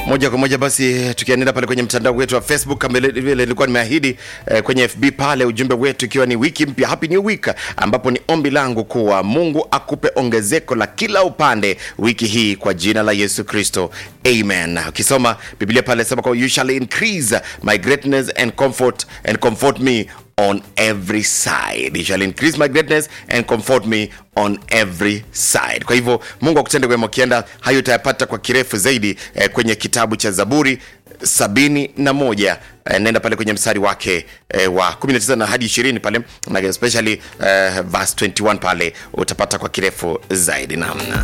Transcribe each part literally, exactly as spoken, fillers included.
Moja kwa moja basi tukianenda pale kwenye mtandao wetu wa Facebook, kama vile nilikuwa nimeahidi eh, kwenye F B pale, ujumbe wetu ikiwa ni wiki mpya, happy new week, ambapo ni ombi langu kuwa Mungu akupe ongezeko la kila upande wiki hii kwa jina la Yesu Kristo, amen. Ukisoma Biblia pale sema kwa you shall increase my greatness and comfort and comfort me on every side. You shall increase my greatness and comfort me on every side. Kwa hivyo Mungu akutende wema, kienda hayo utayapata kwa kirefu zaidi eh, kwenye kitabu cha Zaburi sabini na moja. Eh, nenda pale kwenye mstari wake eh, wa kumi na tisa na hadi ishirini pale, na especially eh, verse twenty-one pale utapata kwa kirefu zaidi. Namna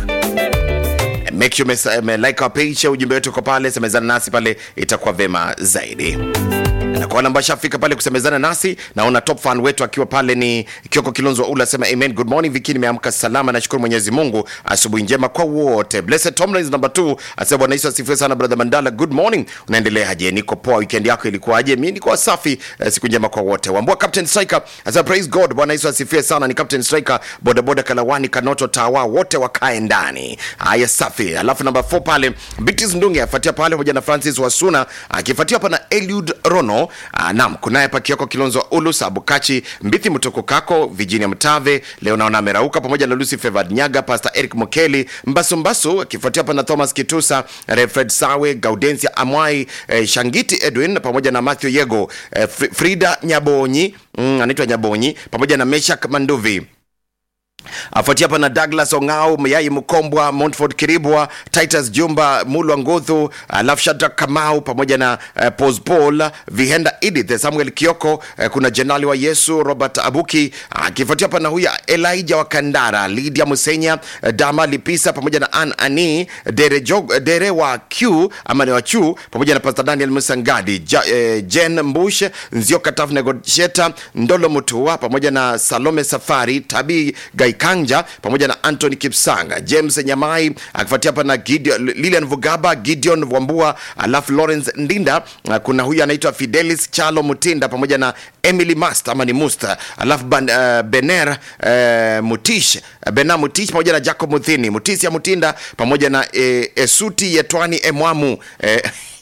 make sure me, me like our page, ujumbe wetu kwa pale, semezana nasi pale, itakuwa vema zaidi. Na kwa namba shafika pale kusemezana nasi, naona top fan wetu akiwa pale ni Kioko Kilonzo Ula, sema amen, good morning Viki, nimeamka salama, nashukuru Mwenyezi Mungu, asubuhi njema kwa wote. Blessed Tomlins number two asema Bwana Yesu asifiwe sana brother Mandala, good morning, unaendelea aje? Niko poa, weekend yako ilikuwa aje? Mimi niko safi, siku njema kwa wote. Wambua Captain Striker asema praise God, Bwana Yesu asifiwe sana, ni Captain Striker boda boda Kalawani Kanoto Tawa, wote wakae ndani. Haya safi. Alafu number four pale Bitis Ndunge afuatia pale pamoja na Francis Wasuna, akifuatia hapa na Eliud Rono. Ah, naam, kunaye hapa Kioko Kilonzo Ulu, Sabukachi Mbithi Mutoko Kako, Virginia Mtave leo naona amerauka, pamoja na Lucy Favored Nyaga, Pastor Eric Mokeli Mbasu Mbasu, akifuatia hapa na Thomas Kitusa, Refred Sawe, Gaudensia Amwai, eh, Shangiti Edwin pamoja na Matthew Yego, eh, Frida Nyabonyi, mm, anaitwa Nyabonyi, pamoja na Meshak Manduvi. Afuatia hapa na Douglas Ongao, Mayai Mkombwa, Montford Kiribwa, Titus Jumba, Mulwa Ngothu, alafu Shadrack Kamau pamoja na uh, Pose Paul, Vihenda Edith, Samuel Kioko, uh, kuna Jenali wa Yesu, Robert Abuki, akifuatia uh, hapa na huya Elijah wa Kandara, Lydia Musenya, uh, Dama Lipisa pamoja na Ann Ani, Dere, Jog, Dere wa Q ama ni wa Chu pamoja na Pastor Daniel Musangadi, ja, uh, Jen Mbush, Nzioka Taf Negotiator, Ndolo Mutua pamoja na Salome Safari, Tabi Gai Kanja pamoja na Anthony Kipsanga, James Nyamai, akifuatia hapa na Gideon, Lilian Vugaba, Gideon Wambua, alafu Lawrence Ndinda, kuna huyu anaitwa Fidelis Chalo Mutinda pamoja na Emily Master ama ni Musta, alafu ban, uh, Bener uh, Mutish, Bena Mutish pamoja na Jacob Muthini, Mutisia Mutinda pamoja na eh, Esuti Yetwani Emwamu, eh,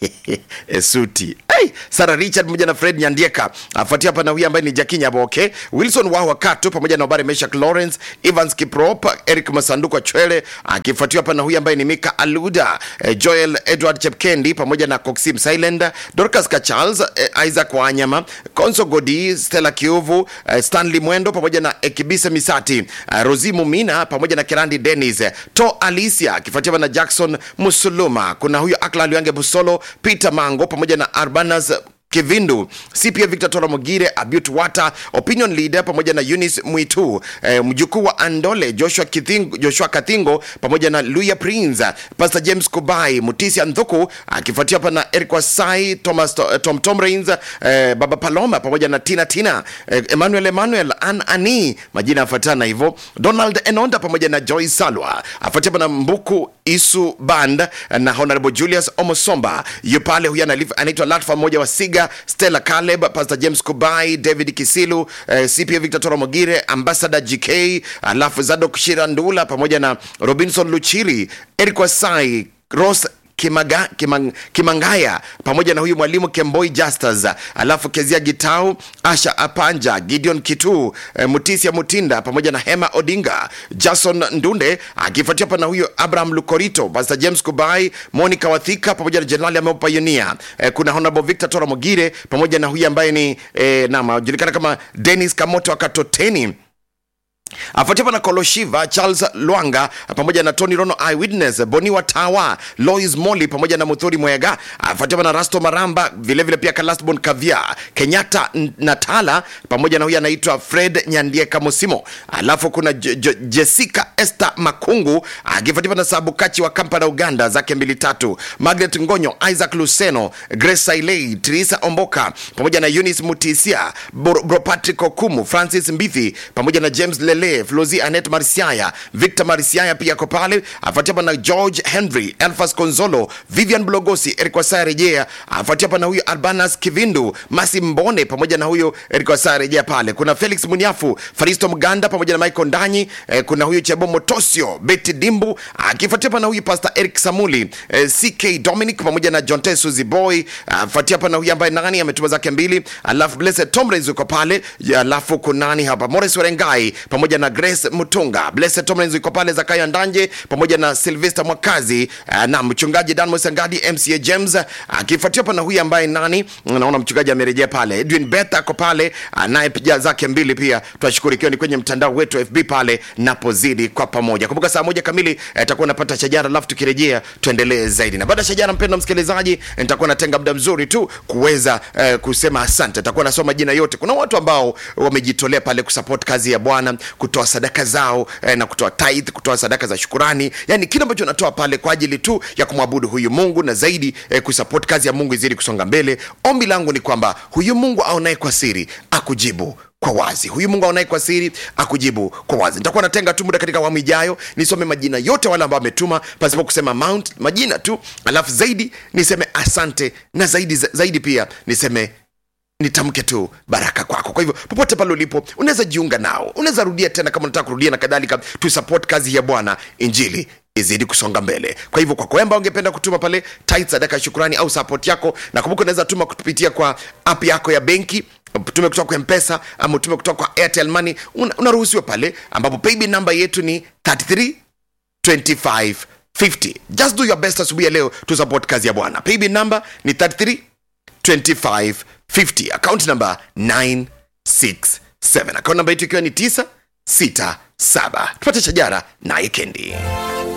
Esuti. Hey, Sarah Richard pamoja na Fred Nyandieka. Afuatia hapa na huyu ambaye ni Jakinya Boke, Wilson Wawa Katu pamoja na Obare Meshak Lawrence, Evans Kiprop, Eric Masanduko Chwele, akifuatia hapa na huyu ambaye ni Mika Aluda, eh, Joel Edward Chepkendi pamoja na Coxim Silent, Dorcas Kachals, eh, Isaac Wanyama, Konso Godi, Stella Kiovu, eh, Stanley Mwendo pamoja na Ekibisa Misati, eh, Rozimu Mina pamoja na Kirandi Dennis, To Alicia, akifuatia na Jackson Musuluma, kuna huyu Akla Luange Busolo, Peter Mango pamoja na Arbanas Kevindu, C P A Victor Tora Mogire, Abute Water, Opinion Leader pamoja na Eunice Mwitu, eh, mjukuu wa Andole Joshua Kithingo, Joshua Kathingo pamoja na Luya Prince, Pastor James Kubai, Mutisia Nthuku, akifuatia hapa na Eric Wasai, Thomas Tom Tom Rains, eh, Baba Paloma pamoja na Tina Tina, eh, Emmanuel Emmanuel An Ani, majina yafuatana hivyo, Donald Enonda pamoja na Joy Salwa, afuatia hapa na Mbuku Isu Band na Honorable Julius Omosomba, yupale huyu anaitwa Latfa mmoja wa Siga, Stella Caleb, Pastor James Kubai, David Kisilu, eh, C P A Victor Tora Mogire, Ambassador G K, alafu Zadok Shirandula pamoja na Robinson Luchiri, Eric Wasai, Ross Kimaga, Kimang, Kimangaya pamoja na huyu mwalimu Kemboi Justus, alafu Kezia Gitau, Asha Apanja, Gideon Kitu, e, Mutisia Mutinda pamoja na Hema Odinga, Jason Ndunde, akifuatia hapa na huyu Abraham Lukorito, Pastor James Kubai, Monica Wathika pamoja na General Ameo Pioneer, e, kuna Honorable Victor Tora Mogire pamoja na huyu ambaye ni e, nama julikana kama Dennis Kamoto Akatoteni. Afuatia na Koloshiva, Charles Luanga pamoja na Tony Rono Eyewitness, Boniwa Tawa, Lois Molly pamoja na Muthuri Moyaga, afuatia na Rasto Maramba, vile vile pia Kalastbon Kavia, Kenyatta Natala pamoja na huyu anaitwa Fred Nyandieka Musimo, alafu kuna J- J- Jessica Esther Makungu, akifuatia na Sabukachi wa Kampala Uganda zake mbili tatu, Margaret Ngonyo, Isaac Luceno, Grace Sailei, Teresa Omboka pamoja na Eunice Mutisia, Bro, Bro Patrick Okumu, Francis Mbithi pamoja na James Lele Mwendele, Flozi Anet Marisiaya, Victor Marisiaya pia ako pale, afuatia hapa na George Henry, Elfas Konzolo, Vivian Blogosi, Eric Wasaya rejea, afuatia hapa na huyu Albanas Kivindu, Masi Mbone pamoja na huyu Eric Wasaya rejea pale. Kuna Felix Muniafu, Faristo Mganda pamoja na Michael Ndanyi, eh, kuna huyu Chebomo Tosio, Betty Dimbu, akifuatia hapa na huyu Pastor Eric Samuli, eh, C K Dominic pamoja na John Tesu Ziboy, afuatia hapa na huyu ambaye nani ametuma zake mbili, alafu Blessed Tomlins yuko pale, alafu kunani hapa Morris Werengai pamoja na Grace Mutunga, Blessed Tomlins yuko pale, Zakayo Ndanje pamoja na Sylvester Mwakazi, na mchungaji Dan Mosangadi, M C A James, akifuatia hapa na huyu ambaye nani naona mchungaji amerejea pale, Edwin Beta ako pale, naye pia zake mbili pia. Tunashukuru ikiwa ni kwenye mtandao wetu F B pale napozidi kwa pamoja. Kumbuka saa moja kamili nitakuwa napata shajara, alafu tukirejea tuendelee zaidi. Na baada ya shajara, mpendwa msikilizaji, nitakuwa natenga muda mzuri tu kuweza eh, kusema asante. Nitakuwa nasoma jina yote. Kuna watu ambao wamejitolea pale kusupport kazi ya Bwana, kutoa sadaka zao eh, na kutoa tithe, kutoa sadaka za shukrani. Yaani kile ambacho natoa pale kwa ajili tu ya kumwabudu huyu Mungu na zaidi eh, kusupport kazi ya Mungu izidi kusonga mbele. Ombi langu ni kwamba huyu Mungu aonaye kwa siri akujibu kwa wazi. Huyu Mungu aonaye kwa siri akujibu kwa wazi. Nitakuwa natenga tu muda katika awamu ijayo nisome majina yote wale ambao wametuma pasipo kusema amount, majina tu, alafu zaidi niseme asante, na zaidi zaidi pia niseme nitamke tu baraka kwako. Kwa hivyo popote pale ulipo unaweza jiunga nao, unaweza rudia tena kama unataka kurudia na kadhalika, tu support kazi ya Bwana, injili izidi kusonga mbele. Kwa hivyo kwa kwamba ungependa kutuma pale tithe, sadaka, shukrani au support yako, na kumbuka unaweza tuma kupitia kwa app yako ya benki, tume kutoka kwa M-Pesa ama tume kutoka kwa Airtel Money, unaruhusiwa una pale, ambapo paybill number yetu ni thirty-three twenty-five fifty. Just do your best asubuhi leo to support kazi ya Bwana. Paybill number ni thirty-three twenty-five fifty. Account number nine six seven. Account number yetu ikiwa ni tisa sita saba. Tupate shajara na Ikendi.